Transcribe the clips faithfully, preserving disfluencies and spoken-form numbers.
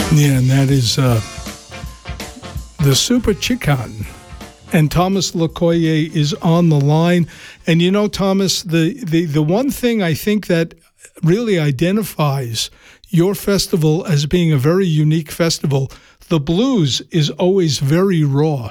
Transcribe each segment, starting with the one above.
Yeah, and that is uh, the Super Chican. And Thomas Lokoye is on the line. And you know, Thomas, the, the, the one thing I think that really identifies your festival as being a very unique festival, the blues is always very raw.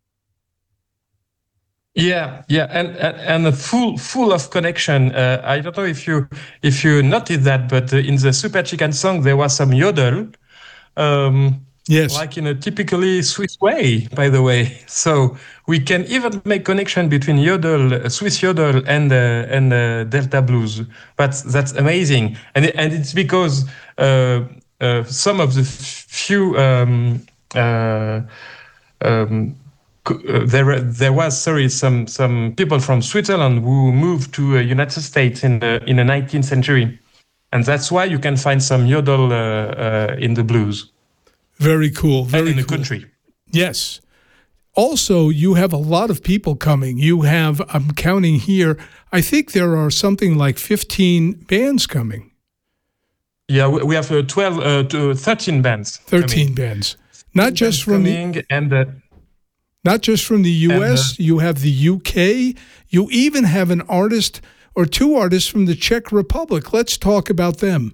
Yeah, yeah, and and, and full full of connection. Uh, I don't know if you if you noticed that, but uh, in the Super Chicken song there was some yodel, um, yes, like in a typically Swiss way, by the way. So we can even make connection between yodel, uh, Swiss yodel, and uh, and uh, Delta blues. But that's amazing, and it, and it's because uh, uh, some of the f- few. Um, uh, um, Uh, there, there was sorry some some people from Switzerland who moved to the United States in the in the nineteenth century, and that's why you can find some yodel uh, uh, in the blues. Very cool. Very and in cool. the country. Yes. Also, you have a lot of people coming. You have, I'm counting here, I think there are something like fifteen bands coming. Yeah, we have uh, twelve, uh, to thirteen bands. thirteen coming. Bands, not just from the and. Uh, Not just from the U S, and, uh, you have the U K, you even have an artist or two artists from the Czech Republic. Let's talk about them.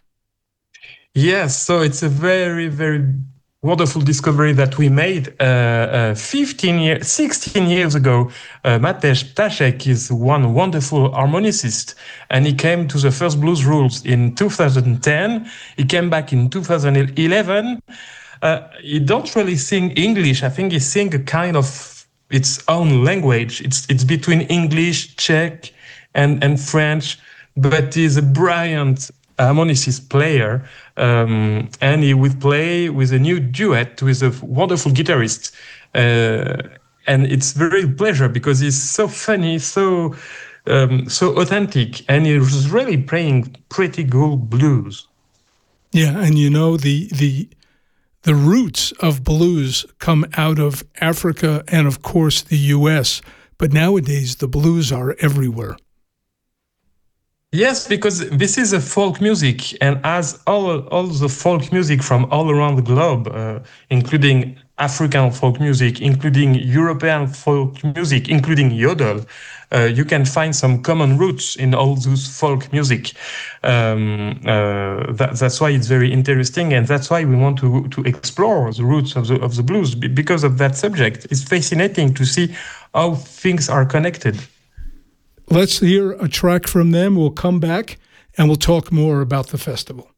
Yes, so it's a very, very wonderful discovery that we made uh, uh, fifteen years, sixteen years ago. Uh, Matej Ptaszek is one wonderful harmonicist, and he came to the First Blues Rules in two thousand ten. He came back in two thousand eleven. Uh, he don't really sing English. I think he sing a kind of its own language. It's it's between English, Czech, and, and French, but he's a brilliant harmonicist player, um, and he would play with a new duet with a wonderful guitarist. Uh, and it's very pleasure because he's so funny, so um, so authentic, and he's really playing pretty good blues. Yeah, and you know the the. The roots of blues come out of Africa and, of course, the U S, but nowadays the blues are everywhere. Yes, because this is a folk music, and as all all the folk music from all around the globe, uh, including African folk music, including European folk music, including yodel, uh, you can find some common roots in all those folk music. Um, uh, that, that's why it's very interesting, and that's why we want to to explore the roots of the of the blues because of that subject. It's fascinating to see how things are connected. Let's hear a track from them. We'll come back and we'll talk more about the festival.